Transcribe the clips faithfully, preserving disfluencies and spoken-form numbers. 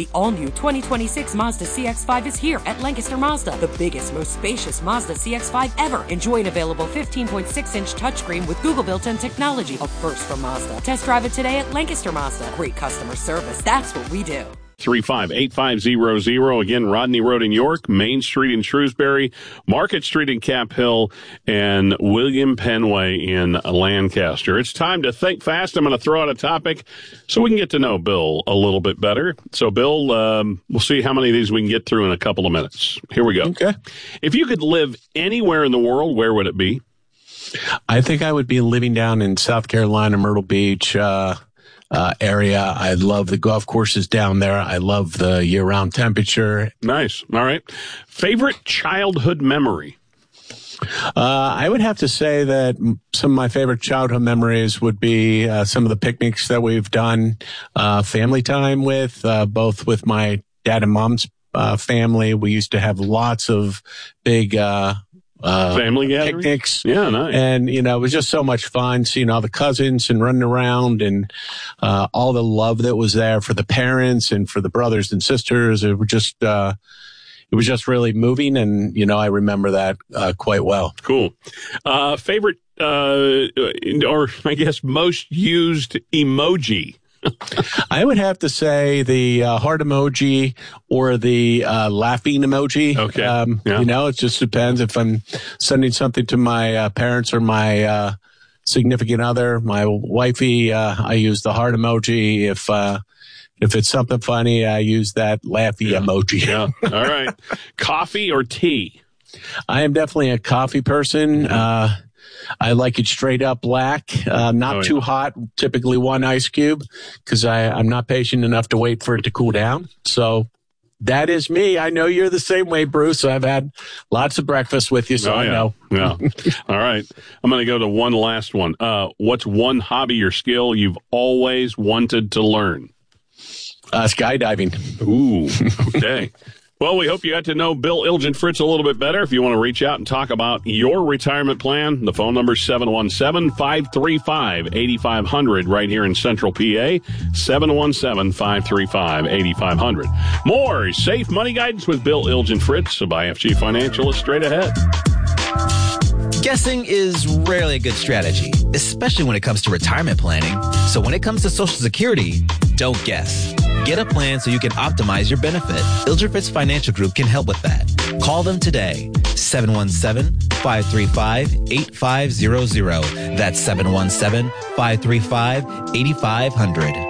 The all-new twenty twenty-six Mazda C X five is here at Lancaster Mazda, the biggest, most spacious Mazda C X five ever. Enjoy an available fifteen point six inch touchscreen with Google built-in technology, a first from Mazda. Test drive it today at Lancaster Mazda. Great customer service. That's what we do. three five eight five zero zero. Again, Rodney Road in York, Main Street in Shrewsbury, Market Street in Cap Hill, and William Penway in Lancaster. It's time to think fast. I'm going to throw out a topic so we can get to know Bill a little bit better. So, Bill, um, we'll see how many of these we can get through in a couple of minutes. Here we go. Okay. If you could live anywhere in the world, where would it be? I think I would be living down in South Carolina, Myrtle Beach, uh, Uh, area. I love the golf courses down there. I love the year-round temperature. Nice. All right. Favorite childhood memory? Uh, I would have to say that some of my favorite childhood memories would be uh, some of the picnics that we've done, uh, family time with, uh, both with my dad and mom's uh, family. We used to have lots of big uh Uh, family gathering? Picnics. Yeah, nice. And, you know, it was just so much fun seeing all the cousins and running around and, uh, all the love that was there for the parents and for the brothers and sisters. It was just, uh, it was just really moving. And, you know, I remember that, uh, quite well. Cool. Uh, favorite, uh, or I guess most used emoji? I would have to say the uh, heart emoji or the uh, laughing emoji. Okay. Um, yeah. You know, it just depends if I'm sending something to my uh, parents or my uh, significant other, my wifey. Uh, I use the heart emoji. If uh, if it's something funny, I use that laughy yeah. emoji. Yeah. All right. Coffee or tea? I am definitely a coffee person. Uh, I like it straight up black, uh, not oh, too yeah. hot, typically one ice cube, because I'm not patient enough to wait for it to cool down. So that is me. I know you're the same way, Bruce. I've had lots of breakfast with you, so oh, I yeah. know. Yeah. All right. I'm going to go to one last one. Uh, what's one hobby or skill you've always wanted to learn? Uh, skydiving. Ooh, okay. Well, we hope you got to know Bill Ilgenfritz a little bit better. If you want to reach out and talk about your retirement plan, the phone number is seven one seven, five three five, eight five zero zero right here in Central P A, seven one seven, five three five, eight five zero zero. More Safe Money Guidance with Bill Ilgenfritz of I F G Financial is straight ahead. Guessing is rarely a good strategy, especially when it comes to retirement planning. So when it comes to Social Security, don't guess. Get a plan so you can optimize your benefit. Ilgenfritz Financial Group can help with that. Call them today, seven one seven, five three five, eight five zero zero. That's seven one seven, five three five, eight five zero zero.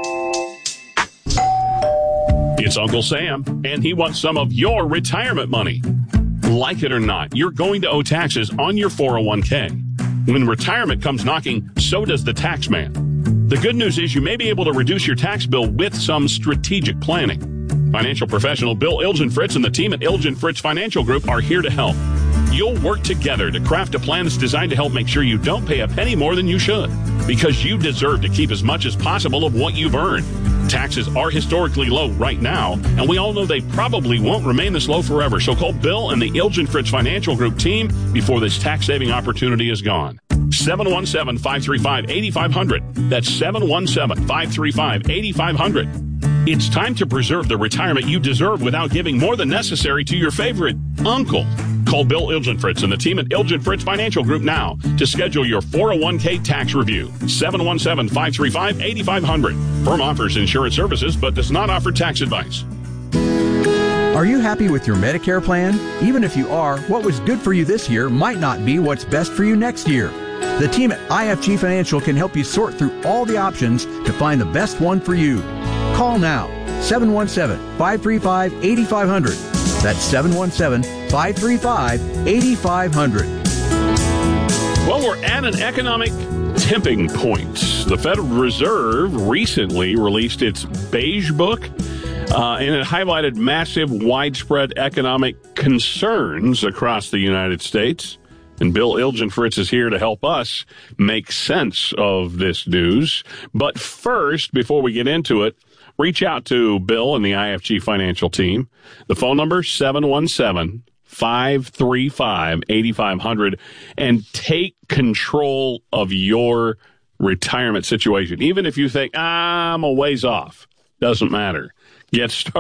It's Uncle Sam, and he wants some of your retirement money. Like it or not, you're going to owe taxes on your four oh one k. When retirement comes knocking, so does the tax man. The good news is you may be able to reduce your tax bill with some strategic planning. Financial professional Bill Ilgenfritz and the team at Ilgenfritz Financial Group are here to help. You'll work together to craft a plan that's designed to help make sure you don't pay a penny more than you should, because you deserve to keep as much as possible of what you've earned. Taxes are historically low right now, and we all know they probably won't remain this low forever. So call Bill and the Ilgenfritz Financial Group team before this tax-saving opportunity is gone. seven one seven, five three five, eight five zero zero. That's seven one seven, five three five, eight five zero zero. It's time to preserve the retirement you deserve without giving more than necessary to your favorite uncle. Call Bill Ilgenfritz and the team at Ilgenfritz Financial Group now to schedule your four oh one k tax review. seven one seven, five three five, eight five zero zero. Firm offers insurance services but does not offer tax advice. Are you happy with your Medicare plan? Even if you are, what was good for you this year might not be what's best for you next year. The team at I F G Financial can help you sort through all the options to find the best one for you. Call now, seven one seven, five three five, eight five zero zero. That's seven one seven, five three five, eight five zero zero. Well, we're at an economic tipping point. The Federal Reserve recently released its Beige Book, uh, and it highlighted massive, widespread economic concerns across the United States. And Bill Ilgenfritz is here to help us make sense of this news. But first, before we get into it, reach out to Bill and the I F G Financial team. The phone number, seven one seven, five three five, eight five zero zero, and take control of your retirement situation. Even if you think, ah, I'm a ways off, doesn't matter. Get started.